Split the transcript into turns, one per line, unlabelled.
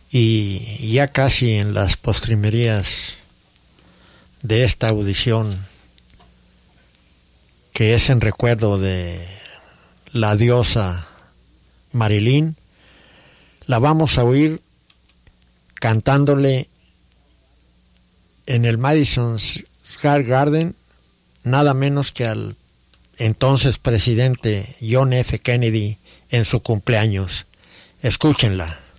Y ya casi en las postrimerías de esta audición, que es en recuerdo de la diosa Marilyn, la vamos a oír cantándole en el Madison Square Garden nada menos que al entonces presidente John F. Kennedy en su cumpleaños. Escúchenla.